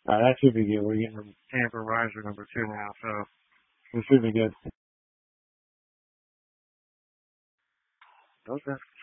That should be good. We're getting Tampa Riser number 2 now, so we should be good. Okay.